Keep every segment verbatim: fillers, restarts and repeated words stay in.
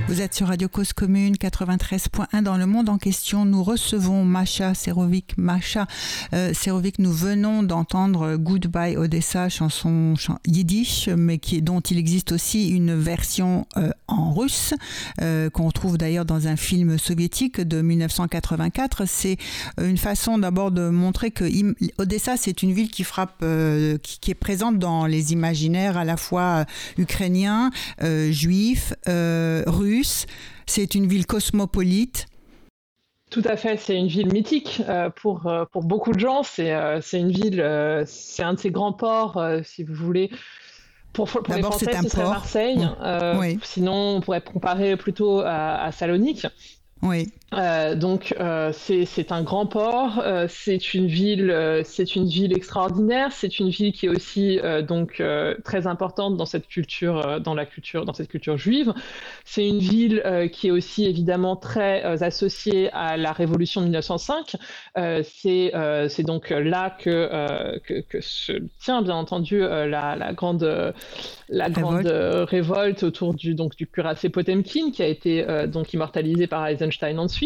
Vous êtes sur Radio Cause Commune quatre-vingt-treize point un. Dans le monde en question, nous recevons Masha Serovic. Masha euh, Serovic, nous venons d'entendre Goodbye Odessa, chanson chan- yiddish, mais qui, dont il existe aussi une version euh, en russe, euh, qu'on trouve d'ailleurs dans un film soviétique de dix-neuf cent quatre-vingt-quatre. C'est une façon d'abord de montrer que im- Odessa, c'est une ville qui frappe, euh, qui, qui est présente dans les imaginaires à la fois euh, ukrainiens, euh, juifs, euh, russes. C'est une ville cosmopolite. Tout à fait, c'est une ville mythique euh, pour, euh, pour beaucoup de gens. C'est, euh, c'est une ville, euh, c'est un de ces grands ports, euh, si vous voulez. Pour, pour les Français, ce serait Marseille. Mmh. Euh, oui. Sinon, on pourrait comparer plutôt à, à Salonique. Oui. Euh, donc euh, c'est, c'est un grand port, euh, c'est une ville, euh, c'est une ville extraordinaire, c'est une ville qui est aussi euh, donc euh, très importante dans cette culture, euh, dans la culture, dans cette culture juive. C'est une ville euh, qui est aussi évidemment très euh, associée à la Révolution de dix-neuf cent cinq. Euh, c'est, euh, c'est donc là que, euh, que que se tient bien entendu euh, la, la grande euh, la révolte. grande euh, révolte autour du donc du cuirassé Potemkin qui a été euh, donc immortalisé par Eisenstein ensuite.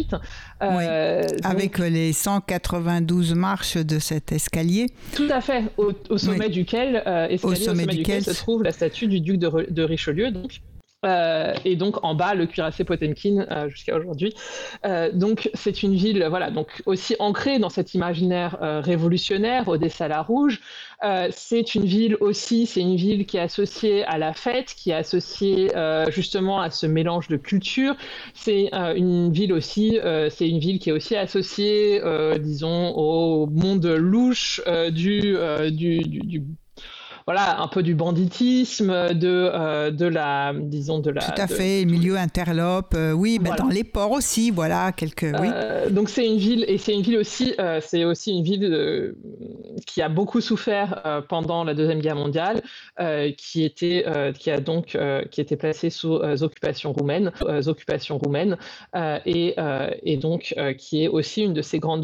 Euh, oui. Avec donc, les cent quatre-vingt-douze marches de cet escalier. Tout à fait, au, au sommet oui. duquel, euh, escalier, au sommet, au sommet duquel, duquel se trouve la statue du duc de, de Richelieu. Donc. Euh, et donc en bas le cuirassé Potemkin euh, jusqu'à aujourd'hui. Euh, donc c'est une ville, voilà, donc aussi ancrée dans cet imaginaire euh, révolutionnaire, Odessa la Rouge. Euh, c'est une ville aussi, c'est une ville qui est associée à la fête, qui est associée euh, justement à ce mélange de cultures. C'est euh, une ville aussi, euh, c'est une ville qui est aussi associée, euh, disons, au monde louche euh, du, euh, du, du, du voilà, un peu du banditisme, de, euh, de la, disons, de la... Tout à de, fait, de, milieu interlope, euh, oui, ben voilà. Dans les ports aussi, voilà, quelques... Oui. Euh, donc c'est une ville, et c'est une ville aussi, euh, c'est aussi une ville euh, qui a beaucoup souffert euh, pendant la Deuxième Guerre mondiale, euh, qui était, euh, qui a donc, euh, qui était placée sous euh, occupation roumaine, euh, occupation roumaine, euh, et, euh, et donc euh, qui est aussi une de ces grandes